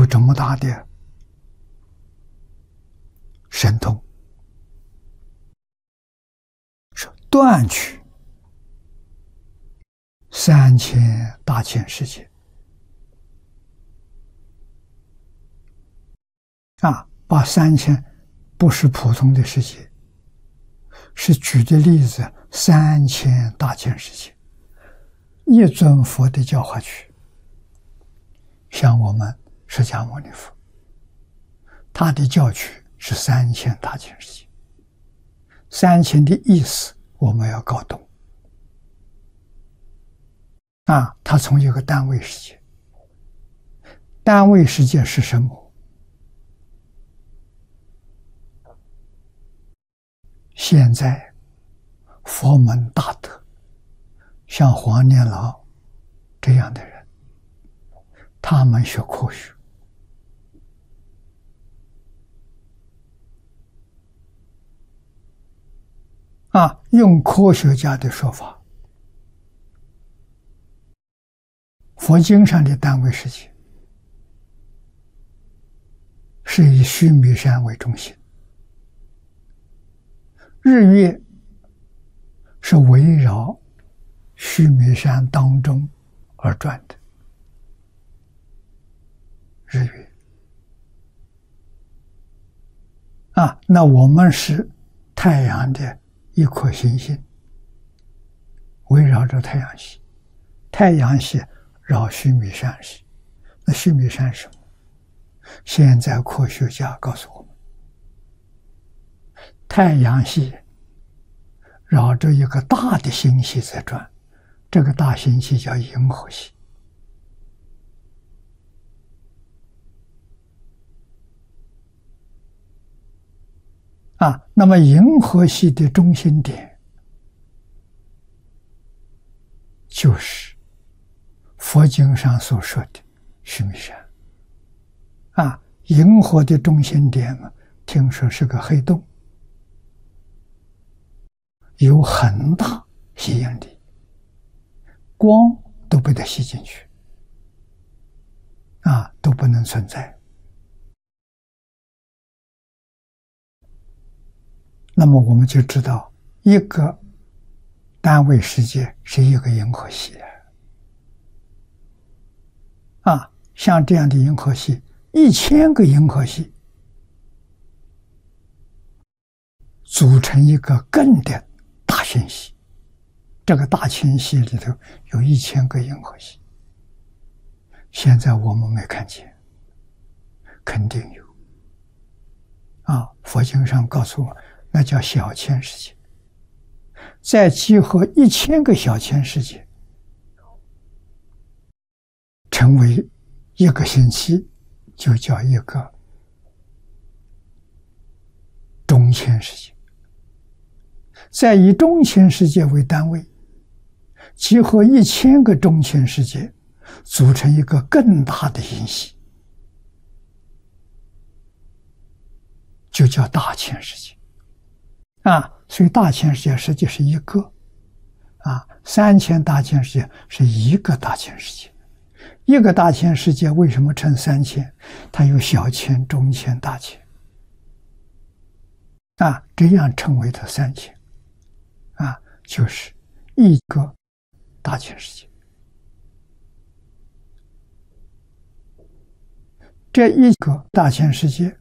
有这么大的神通，是断取3000大千世界把3000不是普通的世界，是举的例子3000大千世界，一尊佛的教化区，像我们释迦牟尼佛，他的教区是3000大千世界，3000的意思我们要搞懂他从一个单位世界，单位世界是什么？现在佛门大德，像黄念老这样的人，他们学科学用科学家的说法，佛经上的单位世界是以须弥山为中心，日月是围绕须弥山当中而转的，日月那我们是太阳的一颗行星，围绕着太阳系，太阳系绕须弥山系，那须弥山是什么？现在科学家告诉我们，太阳系绕着一个大的星系在转，这个大星系叫银河系那么银河系的中心点就是佛经上所说的须弥山银河的中心点听说是个黑洞，有很大吸引力，光都被它吸进去都不能存在。那么我们就知道，一个单位世界是一个银河系像这样的银河系，1000个银河系组成一个更的大星系，这个大星系里头有1000个银河系，现在我们没看见，肯定有佛经上告诉我，那叫小千世界，再集合1000个小千世界，成为一个星期，就叫一个中千世界，再以中千世界为单位，集合1000个中千世界，组成一个更大的星系，就叫大千世界所以大千世界实际是一个3000大千世界是一个大千世界，一个大千世界为什么称3000？它有小千、中千、大千这样称为它3000就是一个大千世界。这一个大千世界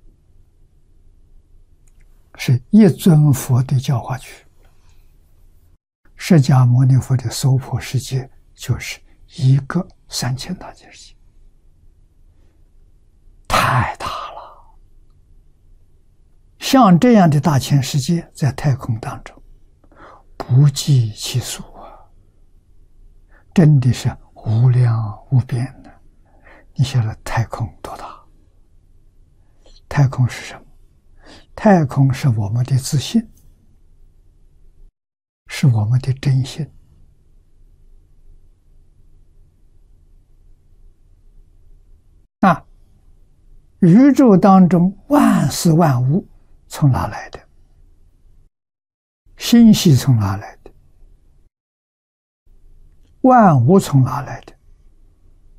是一尊佛的教化区，释迦牟尼佛的娑婆世界就是一个3000大千世界，太大了。像这样的大千世界在太空当中不计其数真的是无量无边的。你晓得太空多大？太空是什么？太空是我们的自信，是我们的真心宇宙当中万事万物从哪来的？星系从哪来的？万物从哪来的？